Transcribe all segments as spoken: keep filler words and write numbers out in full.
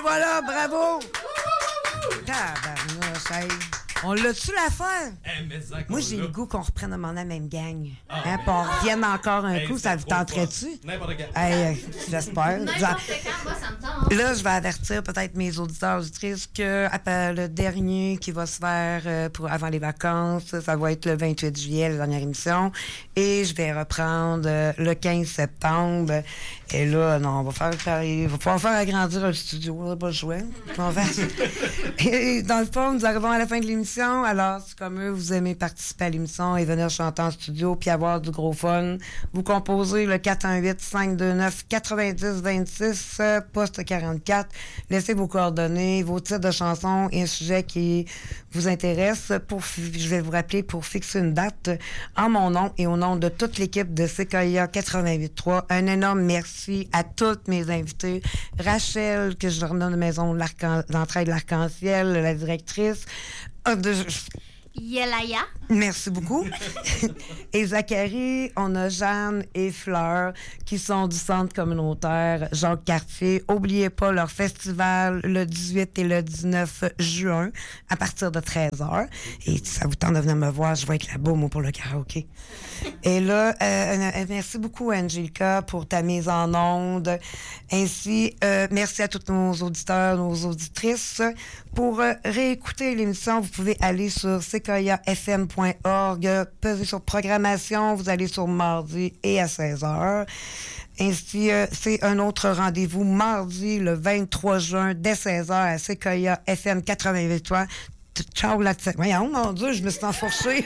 voilà, bravo! Tabarnouche, hey. On l'a-tu l'affaire? Hey, mais ça, Moi, j'ai le goût qu'on reprenne à mon la même gang. Ah, hein, puis on revienne encore un hey, coup, ça vous tenterait-tu? N'importe quand. Hey, j'espère. N'importe quand, moi, ça me tente. Là, je vais avertir peut-être mes auditeurs auditrices que après, le dernier qui va se faire euh, pour, avant les vacances, ça va être le vingt-huit juillet, la dernière émission. Et je vais reprendre euh, le quinze septembre. Et là, non, on va faire, il va pouvoir faire agrandir le studio. On n'a pas le choix. On va faire... Et dans le fond, nous arrivons à la fin de l'émission. Alors, si comme eux, vous aimez participer à l'émission et venir chanter en studio puis avoir du gros fun, vous composez le quatre un huit, cinq deux neuf, quatre zéro deux six, poste quarante-quatre. Laissez vos coordonnées, vos titres de chansons et un sujet qui vous intéresse. Pour, je vais vous rappeler pour fixer une date en mon nom et au nom de toute l'équipe de C K I A quatre-vingt-huit trois. Un énorme merci à toutes mes invités. Rachel, que je leur nomme de maison d'entraide de l'Arc-en-Ciel, la directrice. De... Yelaya. Merci beaucoup. Et Zachary, on a Jeanne et Fleur qui sont du centre communautaire Jacques-Cartier. Oubliez pas leur festival le dix-huit et le dix-neuf juin à partir de treize heures. Et si ça vous tente de venir me voir, je vais être là-bas, moi, pour le karaoké. Et là, euh, merci beaucoup, Angelica, pour ta mise en onde. Ainsi, euh, merci à tous nos auditeurs, nos auditrices. Pour euh, réécouter l'émission, vous pouvez aller sur c k i a f m point org, peser sur programmation, vous allez sur mardi et à seize heures. Ainsi, euh, c'est un autre rendez-vous mardi, le vingt-trois juin, dès seize heures à C K I A F M quatre-vingt-huit trois. Ciao la team. Voyons, mon Dieu, je me suis enfourchée.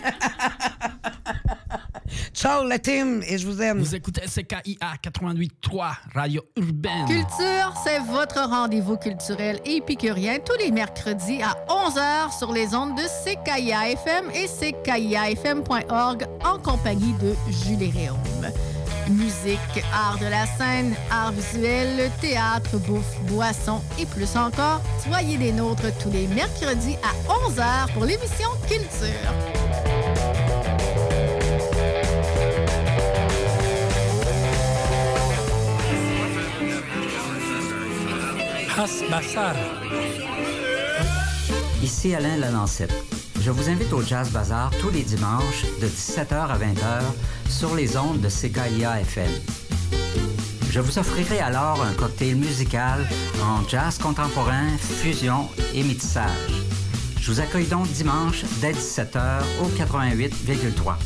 Ciao la team, et je vous aime. Vous écoutez C K I A quatre-vingt-huit trois, Radio Urbaine. Culture, c'est votre rendez-vous culturel épicurien tous les mercredis à onze heures sur les ondes de C K I A F M et c k i a f m point org en compagnie de Julie Réaume. Musique, art de la scène, art visuel, théâtre, bouffe, boisson et plus encore. Soyez des nôtres tous les mercredis à onze heures pour l'émission Culture. Ici Alain Lalancette. Je vous invite au Jazz Bazar tous les dimanches de dix-sept heures à vingt heures sur les ondes de C K I A F M. Je vous offrirai alors un cocktail musical en jazz contemporain, fusion et métissage. Je vous accueille donc dimanche dès dix-sept heures au quatre-vingt-huit virgule trois.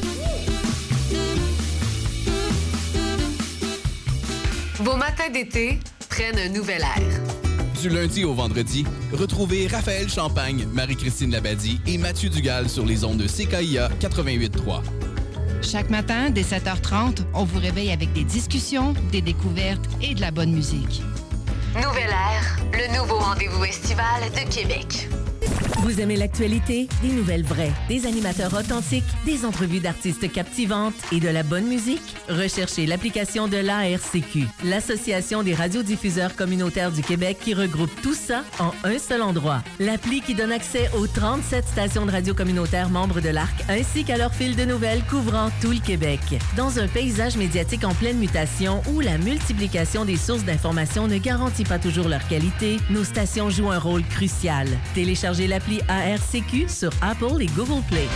Vos matins d'été prennent un nouvel air. Du lundi au vendredi, retrouvez Raphaël Champagne, Marie-Christine Labadie et Mathieu Dugal sur les ondes de C K I A quatre-vingt-huit trois. Chaque matin, dès sept heures trente, on vous réveille avec des discussions, des découvertes et de la bonne musique. Nouvelle ère, le nouveau rendez-vous estival de Québec. Vous aimez l'actualité? Des nouvelles vraies, des animateurs authentiques, des entrevues d'artistes captivantes et de la bonne musique? Recherchez l'application de l'A R C Q, l'Association des radiodiffuseurs communautaires du Québec, qui regroupe tout ça en un seul endroit. L'appli qui donne accès aux trente-sept stations de radio communautaires membres de l'A R C, ainsi qu'à leur fil de nouvelles couvrant tout le Québec. Dans un paysage médiatique en pleine mutation où la multiplication des sources d'information ne garantit pas toujours leur qualité, nos stations jouent un rôle crucial. Téléchargez l'appli A R C Q sur Apple et Google Play.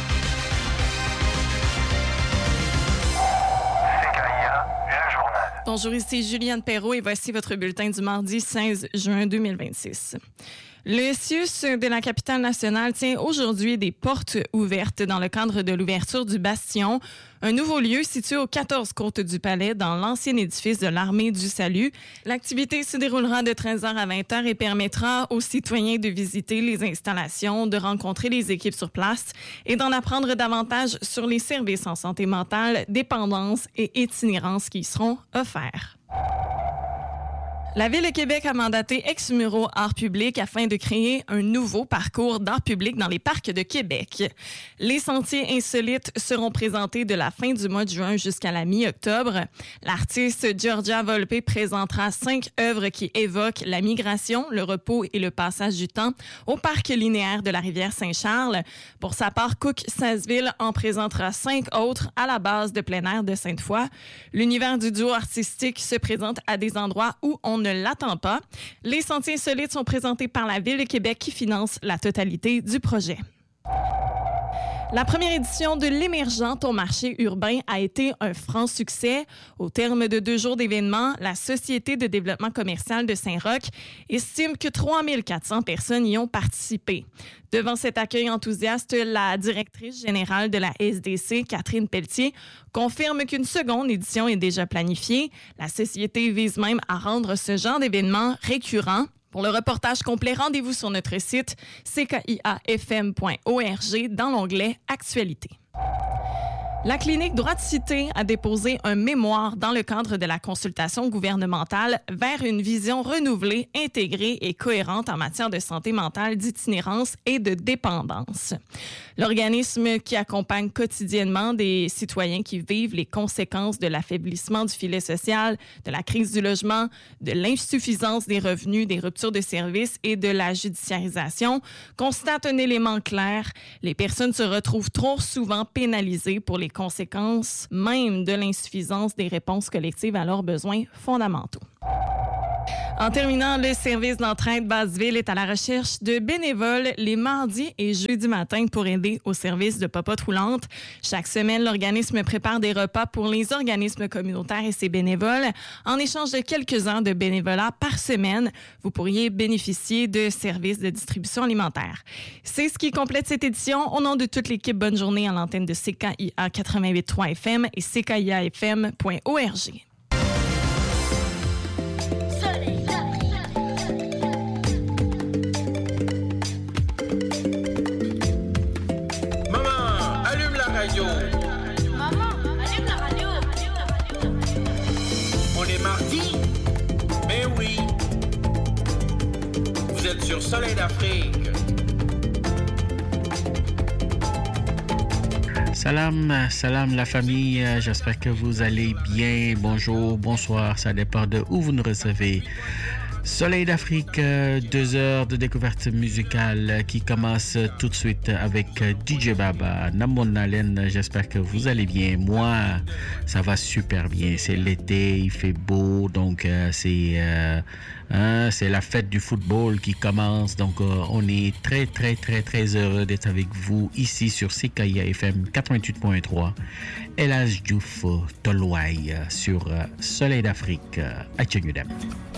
Bonjour, ici Juliane Perrault et voici votre bulletin du mardi seize juin deux mille vingt-six. Le C I U S de la capitale nationale tient aujourd'hui des portes ouvertes dans le cadre de l'ouverture du Bastion, un nouveau lieu situé aux quatorze côtes du Palais dans l'ancien édifice de l'Armée du Salut. L'activité se déroulera de treize heures à vingt heures et permettra aux citoyens de visiter les installations, de rencontrer les équipes sur place et d'en apprendre davantage sur les services en santé mentale, dépendance et itinérance qui y seront offerts. La Ville de Québec a mandaté Exmuro Art Public afin de créer un nouveau parcours d'art public dans les parcs de Québec. Les sentiers insolites seront présentés de la fin du mois de juin jusqu'à la mi-octobre. L'artiste Georgia Volpe présentera cinq œuvres qui évoquent la migration, le repos et le passage du temps au parc linéaire de la rivière Saint-Charles. Pour sa part, Cook Sasseville en présentera cinq autres à la base de plein air de Sainte-Foy. L'univers du duo artistique se présente à des endroits où on monde ne l'attend pas. Les sentiers insolites sont présentés par la Ville de Québec qui finance la totalité du projet. La première édition de l'Émergent, ton marché urbain, a été un franc succès. Au terme de deux jours d'événements, la Société de développement commercial de Saint-Roch estime que trois mille quatre cents personnes y ont participé. Devant cet accueil enthousiaste, la directrice générale de la S D C, Catherine Pelletier, confirme qu'une seconde édition est déjà planifiée. La société vise même à rendre ce genre d'événement récurrent. Pour le reportage complet, rendez-vous sur notre site c k i a f m point org dans l'onglet Actualité. La clinique Droit de cité a déposé un mémoire dans le cadre de la consultation gouvernementale vers une vision renouvelée, intégrée et cohérente en matière de santé mentale, d'itinérance et de dépendance. L'organisme qui accompagne quotidiennement des citoyens qui vivent les conséquences de l'affaiblissement du filet social, de la crise du logement, de l'insuffisance des revenus, des ruptures de services et de la judiciarisation constate un élément clair. Les personnes se retrouvent trop souvent pénalisées pour les conséquences même de l'insuffisance des réponses collectives à leurs besoins fondamentaux. En terminant, le service d'entraide Basse-Ville est à la recherche de bénévoles les mardis et jeudis matins pour aider au service de popote roulante. Chaque semaine, l'organisme prépare des repas pour les organismes communautaires et ses bénévoles. En échange de quelques heures de bénévolat par semaine, vous pourriez bénéficier de services de distribution alimentaire. C'est ce qui complète cette édition. Au nom de toute l'équipe, bonne journée à l'antenne de C K I A quatre-vingt-huit virgule trois F M et c k i a f m point org. Maman, allume la radio. On est mardi? Mais oui. Vous êtes sur Soleil d'Afrique. Salam, salam la famille, j'espère que vous allez bien. Bonjour, bonsoir, ça dépend de où vous nous recevez. Soleil d'Afrique, deux heures de découverte musicale qui commence tout de suite avec D J Baba, Namon Nalen. J'espère que vous allez bien. Moi, ça va super bien. C'est l'été, il fait beau, donc euh, c'est euh, hein, c'est la fête du football qui commence. Donc, euh, on est très, très, très, très heureux d'être avec vous ici sur C K I A F M quatre-vingt-huit virgule trois. El Hadj Diouf Tolouaï sur euh, Soleil d'Afrique à Tchénudem.